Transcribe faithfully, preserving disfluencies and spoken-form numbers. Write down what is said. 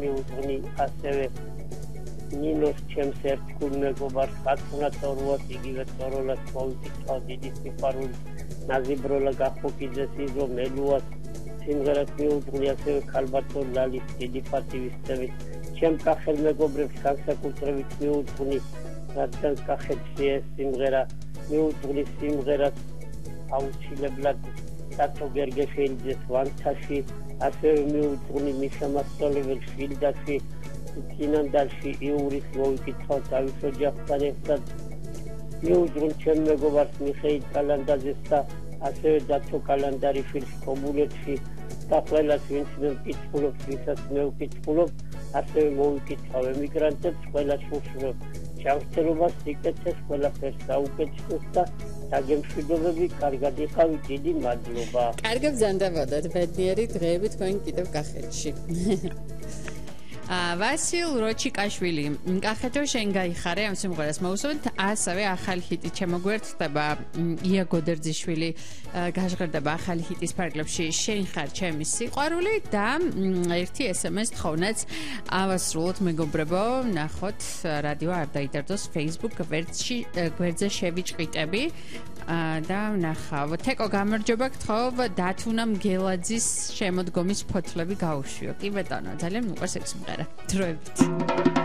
მიუძღვნი ასევე ნინოს ჩემს ერთგულ მეგობარს ხათუნათორუას იგივე ტოროლას მოვიკითხავ დიდი სიყვარული ნაზიბროლა გახოკიძეს იზო მელუას სიმღერას მიუძღვნი ასევე ქალბატონ ლალის დიდი პატივისცემით ჩემ კახელ მეგობრებს განსაკუთრებით მიუძღვნი რადგან კახეთში ეს სიმღერა მიუძღვნი სიმღერას აუცილებლად სათო გერგეშელიძეს ვანცაში ასევე მიუძღვნი მიშა მასწავლებელ შილდაში წინანდალში იურის მოვიკითხავ თავის ოჯახთან ერთად მიუძღვნი ჩემ მეგობარს მიხეილ კალანდაძეს და ასევე დათო კალანდარიშვილს კომუნეთში და ყველას ვინც მე ვკითხულობ ვისაც მე ვკითხულობ ასევე მოვიკითხავ ემიგრანტებს ყველას უშუალოდ ჩამწერობას სიკეთეს ყველაფერს საუკეთესოს და დაგემშვიდობები კარგად იყავი დიდი მადლობა კარგად ბრძანდაბოდეთ ბედნიერი დღეები თქვენ კიდევ კახეთში ვასილ როჩიკაშვილი კახეთო შენ გაიხარე ამ სიმღერას მოვუსმენთ ასევე ახალი ჰიტი შემოგვერთდება ია გოდერძიშვილი გაჟღერდება ახალი ჰიტის ფარგლებში შენ ხარ ჩემი სიყვარული და ერთი ესემეს თხოვნაც ავასრულოთ მეგობრებო ნახოთ რადიო არ დაიდარდოს Facebook გვერდში გვერდზე შევიჭყიტები და ნახავ თეკო გამარჯობა გთხოვ დათუნა მგელაძის შემოდგომის ფოთლები გაუშვიო კი ბეტონო ძალიან მიყვარს ეს სიმღერა დროებით